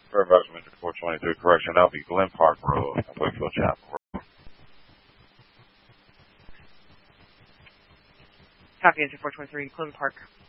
Fairfax, Mr. 423, correction, that'll be Glen Park Road, Wakefield Chapel Road. Copy, Enter 423, Glen Park.